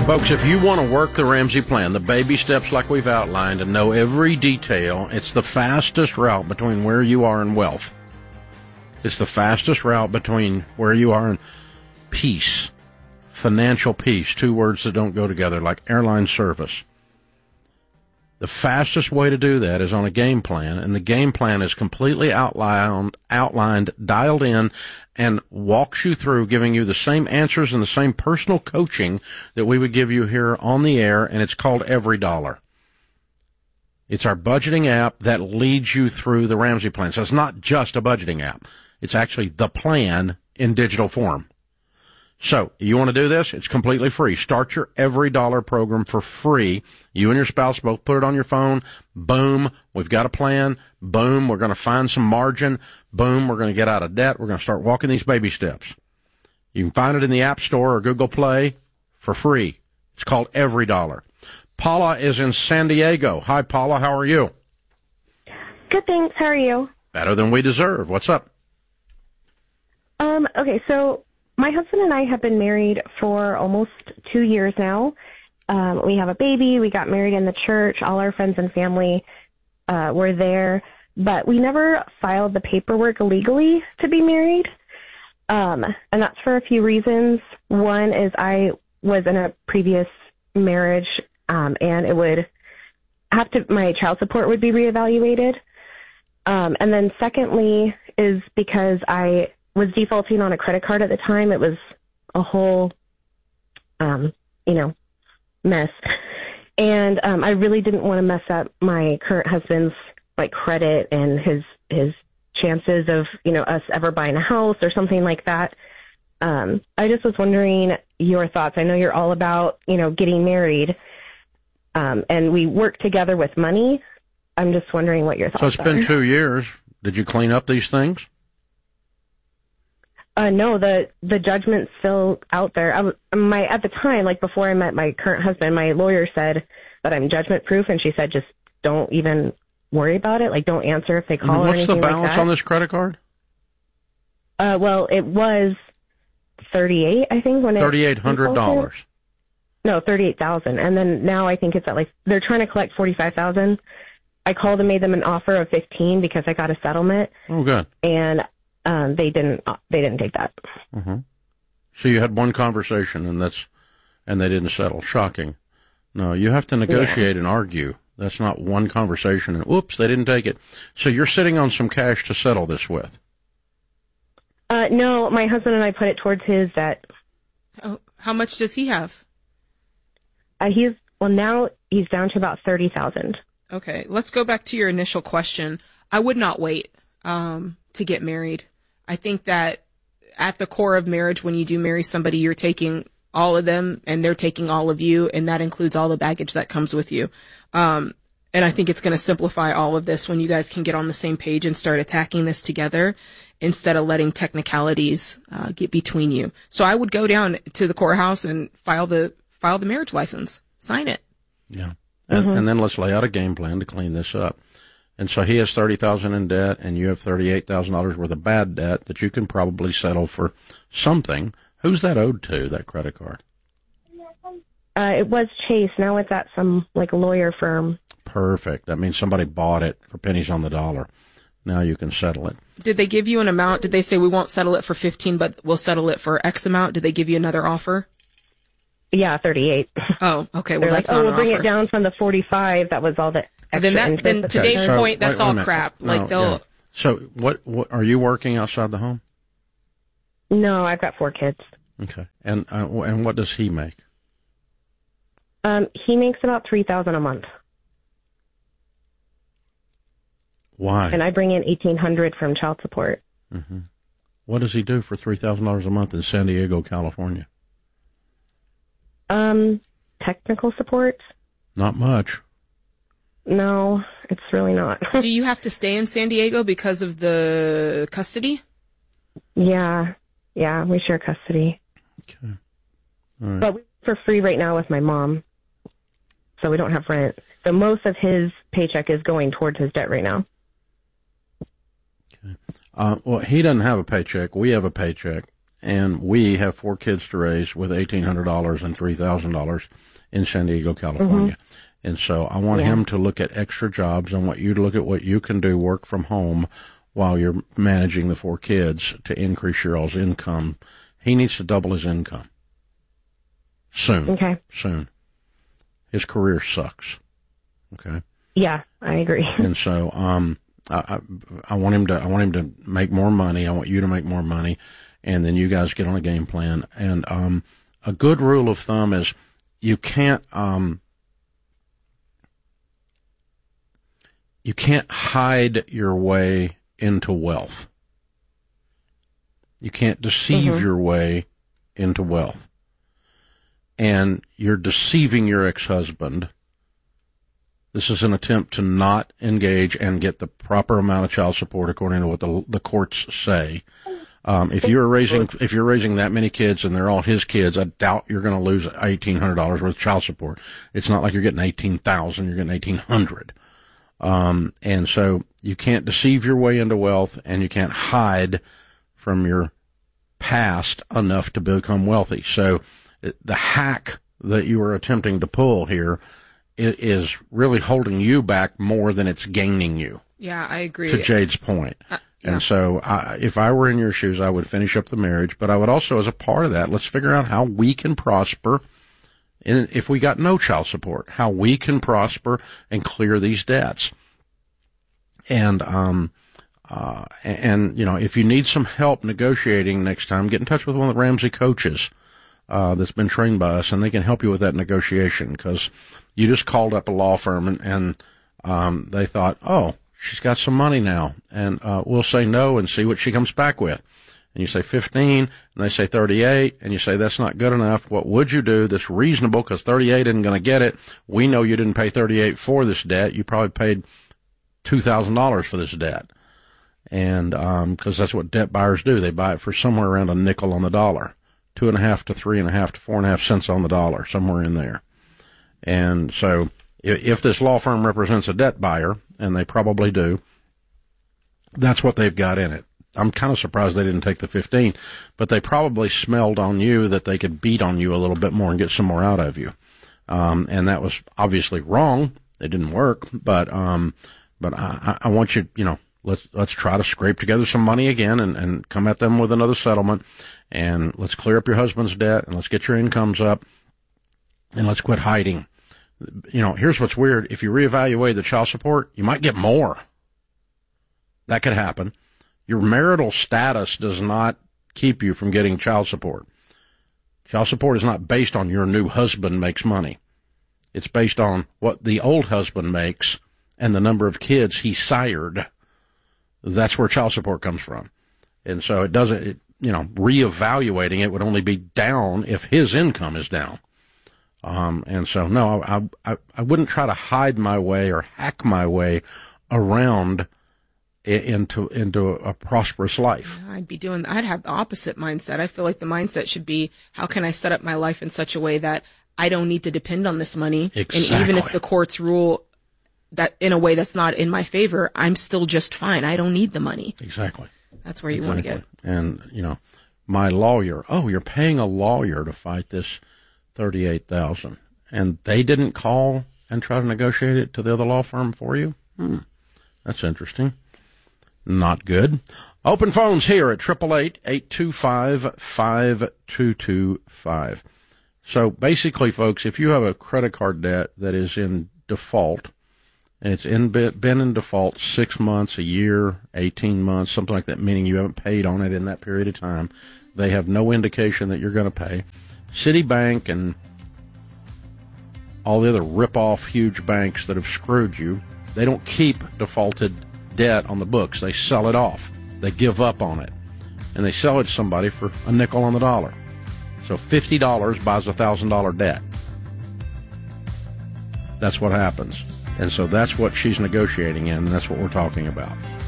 Folks, if you want to work the Ramsey plan, the baby steps like we've outlined, and know every detail, it's the fastest route between where you are and wealth. It's the fastest route between where you are and peace, financial peace, two words that don't go together, like airline service. The fastest way to do that is on a game plan, and the game plan is completely outlined, dialed in, and walks you through, giving you the same answers and the same personal coaching that we would give you here on the air, and it's called Every Dollar. It's our budgeting app that leads you through the Ramsey plan. So it's not just a budgeting app. It's actually the plan in digital form. So, you want to do this? It's completely free. Start your Every Dollar program for free. You and your spouse both put it on your phone. Boom, we've got a plan. Boom, we're going to find some margin. Boom, we're going to get out of debt. We're going to start walking these baby steps. You can find it in the App Store or Google Play for free. It's called Every Dollar. Paula is in San Diego. Hi, Paula. How are you? Good, thanks. How are you? Better than we deserve. What's up? Okay, so my husband and I have been married for almost 2 years now. We have a baby. We got married in the church. All our friends and family were there, but we never filed the paperwork legally to be married. And that's for a few reasons. One is I was in a previous marriage, and it would have to, my child support would be reevaluated. And then secondly is because I was defaulting on a credit card at the time. It was a whole, mess. And I really didn't want to mess up my current husband's credit and his chances of, us ever buying a house or something like that. I just was wondering your thoughts. I know you're all about, getting married, and we work together with money. I'm just wondering what your thoughts are. So it's been 2 years. Did you clean up these things? No, the judgment's still out there. At the time, before I met my current husband, my lawyer said that I'm judgment proof, and she said just don't even worry about it. Don't answer if they call or anything like that. What's the balance on this credit card? Well, it was $38, I think, when $3,800. No, $38,000, and then now I think it's at they're trying to collect $45,000. I called and made them an offer of $15,000 because I got a settlement. Oh, good. And they didn't take that. Mm-hmm. So you had one conversation and they didn't settle. Shocking. No, you have to negotiate and argue. That's not one conversation and whoops, they didn't take it. So you're sitting on some cash to settle this with. No, my husband and I put it towards his debt. Oh, how much does he have? Now he's down to about $30,000. Okay, let's go back to your initial question. I would not wait to get married. I think that at the core of marriage, when you do marry somebody, you're taking all of them and they're taking all of you, and that includes all the baggage that comes with you. And I think it's going to simplify all of this when you guys can get on the same page and start attacking this together instead of letting technicalities get between you. So I would go down to the courthouse and file the marriage license. Sign it. Yeah. And then let's lay out a game plan to clean this up. And so he has $30,000 in debt, and you have $38,000 worth of bad debt that you can probably settle for something. Who's that owed to, that credit card? It was Chase. Now it's at some lawyer firm. Perfect. That means somebody bought it for pennies on the dollar. Now you can settle it. Did they give you an amount? Did they say we won't settle it for 15, but we'll settle it for X amount? Did they give you another offer? Yeah, 38. Oh, okay. Well, that's not an we'll bring offer. it down from the 45. That was all the extra. Then to Dave's point, that's all crap. So what are you working outside the home? No, I've got 4 kids. Okay. And what does he make? He makes about $3,000 a month. Why? And I bring in $1,800 from child support. Mm-hmm. What does he do for $3,000 a month in San Diego, California? Technical support. Not much. No, it's really not. Do you have to stay in San Diego because of the custody? Yeah, we share custody. Okay. All right. But we're for free right now with my mom, so we don't have rent. So most of his paycheck is going towards his debt right now. Okay. Well, he doesn't have a paycheck. We have a paycheck. and we have 4 kids to raise with $1,800 and $3,000 in San Diego, California. And so I want him to look at extra jobs. I want you to look at what you can do, work from home while you're managing the 4 kids to increase your all's income. He needs to double his income. Soon. Okay. Soon. His career sucks. Okay. Yeah, I agree. And so, I want him to make more money. I want you to make more money. And then you guys get on a game plan. And, a good rule of thumb is you can't hide your way into wealth. You can't deceive your way into wealth. And you're deceiving your ex-husband. This is an attempt to not engage and get the proper amount of child support according to what the courts say. If you're raising that many kids and they're all his kids, I doubt you're going to lose $1,800 worth of child support. It's not like you're getting $18,000, you're getting $1,800. And so you can't deceive your way into wealth, and you can't hide from your past enough to become wealthy. So the hack that you are attempting to pull here is really holding you back more than it's gaining you. Yeah, I agree. To Jade's point. And so if I were in your shoes, I would finish up the marriage, but I would also, as a part of that, let's figure out how we can prosper. And if we got no child support, how we can prosper and clear these debts. And you know, if you need some help negotiating next time, get in touch with one of the Ramsey coaches, that's been trained by us, and they can help you with that negotiation, because you just called up a law firm and they thought, oh, she's got some money now, and we'll say no and see what she comes back with. And you say 15, and they say 38, and you say that's not good enough. What would you do that's reasonable, because 38 isn't going to get it. We know you didn't pay 38 for this debt. You probably paid $2,000 for this debt. And because that's what debt buyers do. They buy it for somewhere around a nickel on the dollar, 2.5 to 3.5 to 4.5 cents on the dollar, somewhere in there. And so if this law firm represents a debt buyer, and they probably do, that's what they've got in it. I'm kind of surprised they didn't take the 15, but they probably smelled on you that they could beat on you a little bit more and get some more out of you. And that was obviously wrong. It didn't work, but I want you, you know, let's try to scrape together some money again and come at them with another settlement, and let's clear up your husband's debt, and let's get your incomes up, and let's quit hiding. You know, here's what's weird. If you reevaluate the child support, you might get more. That could happen. Your marital status does not keep you from getting child support. Child support is not based on your new husband makes money. It's based on what the old husband makes and the number of kids he sired. That's where child support comes from. And so reevaluating it would only be down if his income is down. And so, no, I wouldn't try to hide my way or hack my way around into a prosperous life. I'd have the opposite mindset. I feel like the mindset should be, how can I set up my life in such a way that I don't need to depend on this money? Exactly. And even if the courts rule that in a way that's not in my favor, I'm still just fine. I don't need the money. Exactly. That's where you want to get. And, you know, my lawyer, you're paying a lawyer to fight this $38,000, and they didn't call and try to negotiate it to the other law firm for you? That's interesting. Not good. Open phones here at 888-825-5225. So basically, folks, if you have a credit card debt that is in default, and it's been in default 6 months, a year, 18 months, something like that, meaning you haven't paid on it in that period of time, they have no indication that you're going to pay. Citibank and all the other rip-off huge banks that have screwed you, they don't keep defaulted debt on the books. They sell it off. They give up on it. And they sell it to somebody for a nickel on the dollar. So $50 buys a $1,000 debt. That's what happens. And so that's what she's negotiating in, and that's what we're talking about.